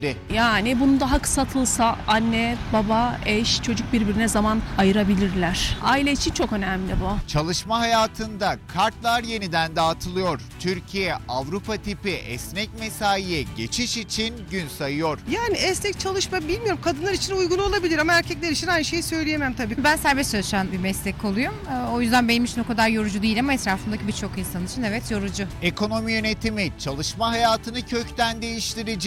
Yani bunu daha kısaltılsa anne, baba, eş, çocuk birbirine zaman ayırabilirler. Aile için çok önemli bu. Çalışma hayatında kartlar yeniden dağıtılıyor. Türkiye Avrupa tipi esnek mesaiye geçiş için gün sayıyor. Yani esnek çalışma bilmiyorum, kadınlar için uygun olabilir ama erkekler için aynı şeyi söyleyemem tabii. Ben serbest çalışan bir meslek koluyum. O yüzden benim için o kadar yorucu değil ama etrafımdaki birçok insan için evet yorucu. Ekonomi yönetimi çalışma hayatını kökten değiştirecek.